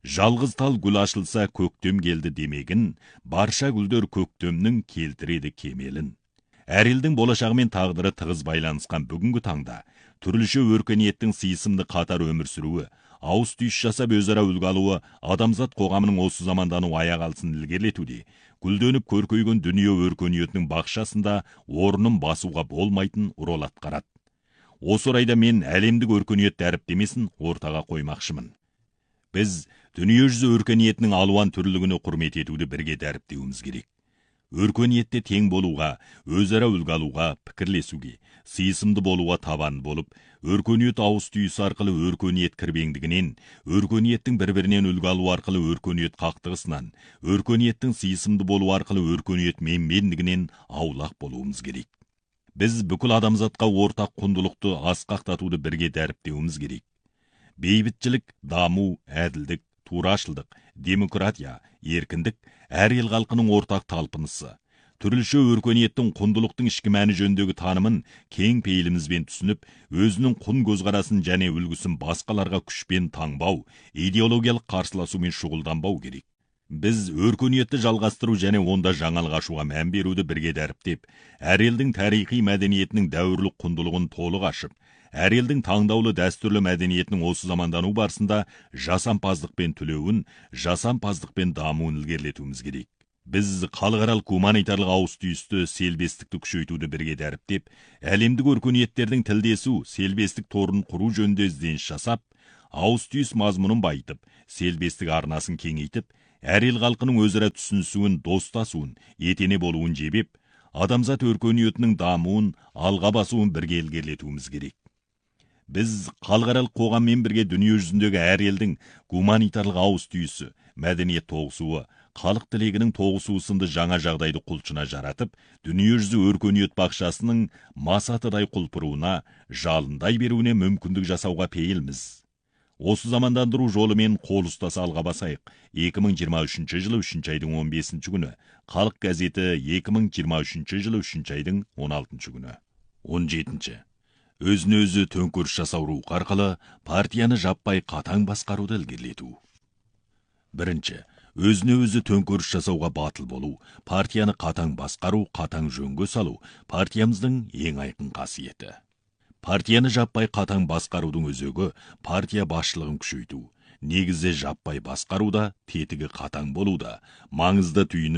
Жалғыз тал гүл ашылса көктем келді демегін, барша гүлдер көктемнің келтіреді кемелін. Әр елдің болашағы мен тағдыры тығыз байланысқан бүгінгі таңда түрліше өркениеттің сыйысымды қатар өмір сүруі, ауыс түйіс жасап өзара үлгі алуы адамзат қоғамының осы замандану аяқ алысын ілгерілетуде, гүлденіп көркейген дүние өркениетінің бақшасында орнын басуға болмайтын рол атқарады. Осы орайда мен әлемдік өркениет дәріптемесін ортаға қоймақшымын. Біз дүниежүзі өркениетінің алуан түрлігіне құрмет етуді бірге дәріптеуіміз керек. Өркениетте тең болуға, өзара үлгі алуға, пікірлесуге, сыйысымды болуға табан болып, өркениет ауыс түйісі арқылы өркениет кірбеңдігінен, өркениеттің бір-бірінен үлгі алу арқылы өркениет қақтығысынан, өркениеттің сыйысымды болу арқылы өркениет менмендігінен аулақ болуымыз керек. Біз бүкіл адамзатқа ортақ құндылықты асқақтатуды бірге дәріптеуіміз керек. Бейбітшілік, даму, әділдік, турашылдық, демократия, еркіндік әр ел халқының ортақ талпынысы. Түрліше өркениеттің құндылықтың ішкі мәні жөніндегі танымын кең пейілімізбен түсініп, өзінің құн көзқарасын және үлгісін басқаларға күшпен таңбау, идеологиялық қарсыласумен шұғылданбау керек. Біз өркениетті жалғастыру және онда жаңалық ашуға мән беруді бірге дәріптеп, әр елдің тарихи мәдениетінің дәуірлік құндылығын толық ашып, әр елдің таңдаулы дәстүрлі мәдениетінің осы замандану барысында жасампаздықпен түлеуін, жасампаздықпен дамуын ілгерілетуіміз керек. Біз халықаралық гуманитарлық ауыс түйісті, селбестікті күшейтуді бірге дәріптеп, әлемдік өркениеттердің тілдесу, селбестік торын құру жөнінде ізденіс жасап, ауыс түйіс мазмұнын байытып, селбестік арнасын кеңейтіп, әр ел халқының өзара түсінісуін, достасуын, етене болуын жебеп, адамзат өркениетінің дамуын, алға басуын бірге ілгерілетуіміз керек. Біз халықаралық қоғаммен бірге дүние жүзіндегі әр елдің гуманитарлық ауыс түйісі, мәдениет тоғысуы, халық тілегінің тоғысуы сынды жаңа жағдайды құлшына жаратып, дүние жүзі өркениет бақшасының масатыдай құлпыруына, жалындай беруіне мүмкіндік жасауға пейілміз. Осы замандандыру жолымен қол ұстаса алға басайық. 2023 жылы 3 айдың 15 күні. Халық газеті 2023 жылы 3 айдың 16 күні. 17. Өзіне өзі төңкеріс жасау рухы арқылы партияны жаппай қатаң басқаруды ілгерілету. 1. Өзіне өзі төңкеріс жасауға батыл болу, партияны қатаң басқару, қатаң жөнге салу партиямыздың ең айқын қасиеті. Партияны жаппай қатаң басқарудың өзегі партия басшылығын күшейту. Негізі жаппай басқаруда, тетігі қатаң болуда, маңызды түйіні